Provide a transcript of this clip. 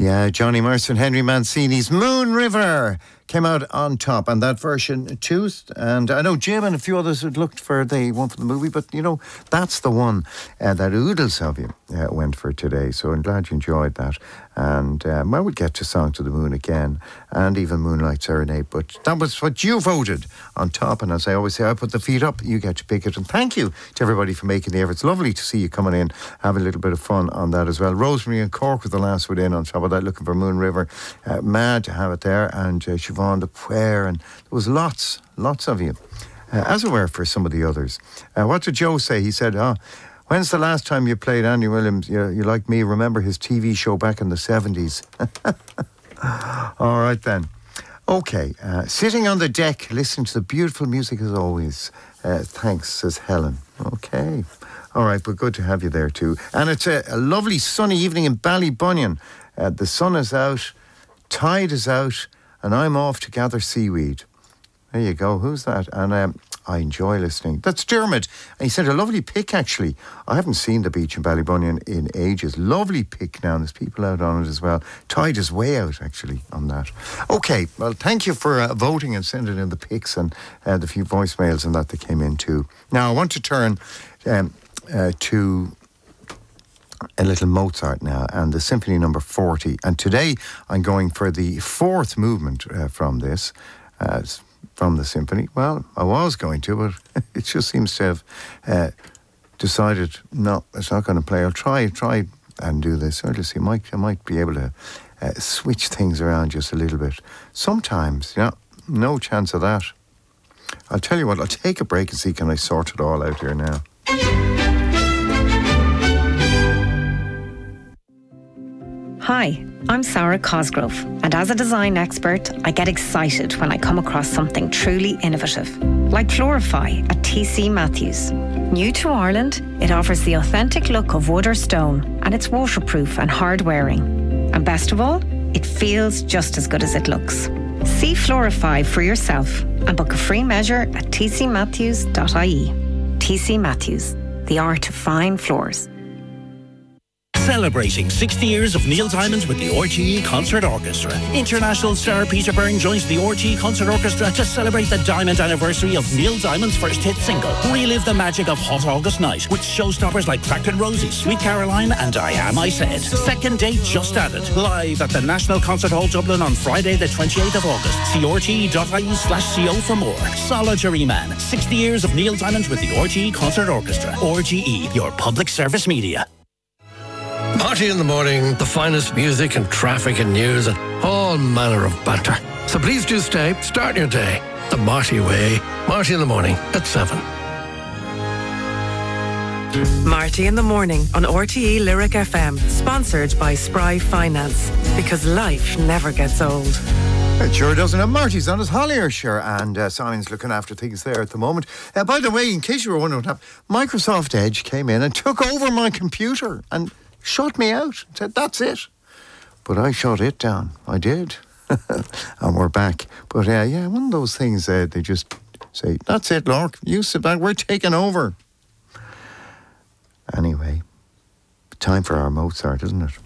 Yeah, Johnny Mercer and Henry Mancini's Moon River came out on top, and that version too. And I know Jim and a few others had looked for the one for the movie, but you know, that's the one that oodles of you went for today. So I'm glad you enjoyed that. And I would get to Song to the Moon again, and even Moonlight Serenade, but that was what you voted on top. And as I always say, I put the feet up, you get to pick it. And thank you to everybody for making the effort. It's lovely to see you coming in, have a little bit of fun on that as well. Rosemary and Cork were the last one in on top of that, looking for Moon River. Mad to have it there, and Siobhan de Puer, and there was lots of you, as it were for some of the others. What did Joe say? He said, when's the last time you played Andy Williams? You like me, remember his TV show back in the 70s. All right then. Okay, sitting on the deck, listening to the beautiful music as always. Thanks, says Helen. Okay. All right, but good to have you there too. And it's a lovely sunny evening in Ballybunion. The sun is out, tide is out, and I'm off to gather seaweed. There you go. Who's that? And I enjoy listening. That's Dermot. And he sent a lovely pic, actually. I haven't seen the beach in Ballybunion in ages. Lovely pic now. There's people out on it as well. Tide is way out, actually, on that. Okay. Well, thank you for voting and sending in the pics and the few voicemails and that came in too. Now, I want to turn to a little Mozart now, and the Symphony Number 40. And today I'm going for the fourth movement from this, from the symphony. Well, I was going to, but it just seems to have decided, no, it's not going to play. I'll try and do this. I'll just see, I might be able to switch things around just a little bit. Sometimes, no chance of that. I'll tell you what, I'll take a break and see, can I sort it all out here now. Hi, I'm Sarah Cosgrove, and as a design expert, I get excited when I come across something truly innovative, like Florify at TC Matthews. New to Ireland, it offers the authentic look of wood or stone, and it's waterproof and hard wearing. And best of all, it feels just as good as it looks. See Florify for yourself and book a free measure at tcmatthews.ie. TC Matthews, the art of fine floors. Celebrating 60 years of Neil Diamond with the RTE Concert Orchestra. International star Peter Byrne joins the RTE Concert Orchestra to celebrate the Diamond anniversary of Neil Diamond's first hit single. Relive the magic of Hot August Night with showstoppers like Cracked and Rosie, Sweet Caroline and I Am I Said. Second date just added. Live at the National Concert Hall Dublin on Friday the 28th of August. See rte.ie/co for more. Solitary Man. 60 years of Neil Diamond with the RTE Concert Orchestra. RTE, your public service media. Marty in the morning, the finest music and traffic and news and all manner of banter. So please do stay, start your day the Marty way. Marty in the morning at 7. Marty in the morning on RTE Lyric FM, sponsored by Spry Finance, because life never gets old. It sure doesn't. And Marty's on his Hollier, sure, and Simon's looking after things there at the moment. By the way, in case you were wondering what happened, Microsoft Edge came in and took over my computer and shut me out. Said, that's it. But I shut it down. I did. And we're back. But yeah, one of those things, they just say, that's it, Lork. You sit back. We're taking over. Anyway, time for our Mozart, isn't it?